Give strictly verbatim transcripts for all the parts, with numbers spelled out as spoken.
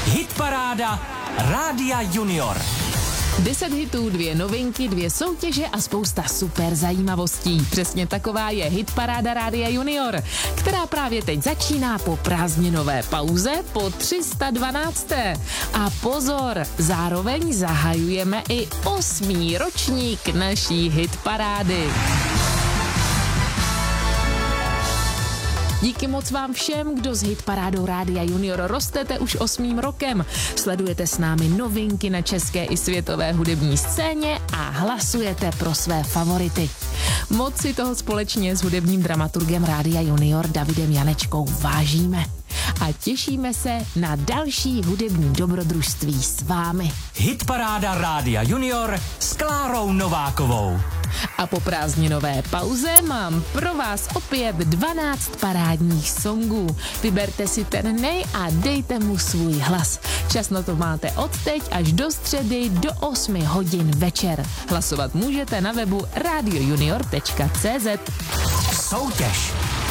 Hitparáda Rádia Junior. Deset hitů, dvě novinky, dvě soutěže a spousta super zajímavostí. Přesně taková je Hitparáda Rádia Junior, která právě teď začíná po prázdninové pauze po tři sta dvanácté. A pozor, zároveň zahajujeme i osmý ročník naší Hitparády. Díky moc vám všem, kdo s Hitparádou Rádia Junior rostete už osmým rokem. Sledujete s námi novinky na české i světové hudební scéně a hlasujete pro své favority. Moc si toho společně s hudebním dramaturgem Rádia Junior Davidem Janečkou vážíme. A těšíme se na další hudební dobrodružství s vámi. Hitparáda Rádia Junior s Klárou Novákovou. A po prázdninové pauze mám pro vás opět dvanáct parádních songů. Vyberte si ten nej a dejte mu svůj hlas. Čas na to máte od teď až do středy do osmi hodin večer. Hlasovat můžete na webu radio junior tečka cé zet. Soutěž.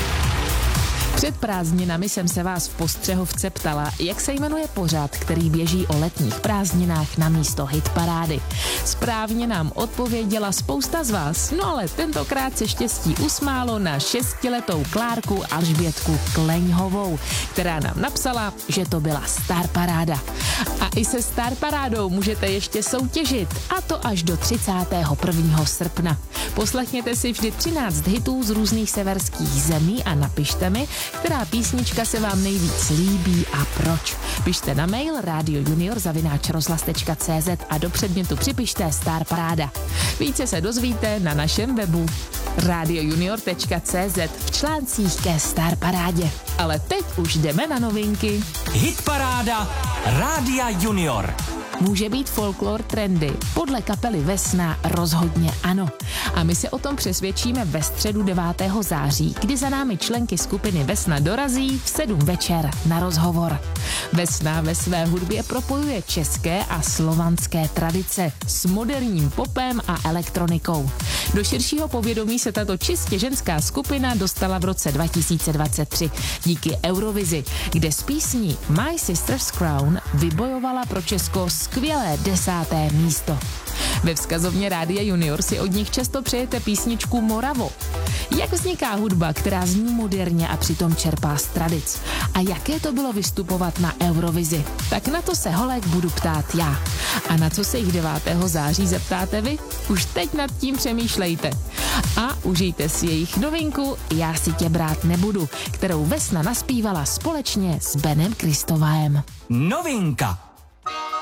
Před prázdninami jsem se vás v postřehovce ptala, jak se jmenuje pořad, který běží o letních prázdninách na místo Hitparády. Správně nám odpověděla spousta z vás, no ale tentokrát se štěstí usmálo na šestiletou Klárku Alžbětku Kleňhovou, která nám napsala, že to byla Star Paráda. A i se Star Parádou můžete ještě soutěžit, a to až do třicátého prvního srpna. Poslechněte si vždy třináct hitů z různých severských zemí a napište mi, která písnička se vám nejvíc líbí a proč. Pište na mail radiojunior zavináč rozhlas tečka cé zet a do předmětu připište Star Paráda. Více se dozvíte na našem webu radio junior tečka cé zet v článcích ke Star Parádě. Ale teď už jdeme na novinky. Hitparáda Rádia Junior. Může být folklor trendy? Podle kapely Vesna rozhodně ano. A my se o tom přesvědčíme ve středu devátého září, kdy za námi členky skupiny Vesna dorazí v sedm večer na rozhovor. Vesna ve své hudbě propojuje české a slovanské tradice s moderním popem a elektronikou. Do širšího povědomí se tato čistě ženská skupina dostala v roce dva tisíce dvacet tři díky Eurovizi, kde s písní My Sister's Crown vybojovala pro Česko skvělé desáté místo. Ve vzkazovně Rádia Junior si od nich často přejete písničku Moravo. Jak vzniká hudba, která zní moderně a přitom čerpá z tradic? A jaké to bylo vystupovat na Eurovizi? Tak na to se holek budu ptát já. A na co se jich devátého září zeptáte vy? Už teď nad tím přemýšlejte. A užijte si jejich novinku Já si tě brát nebudu, kterou Vesna naspívala společně s Benem Kristovaem. Novinka.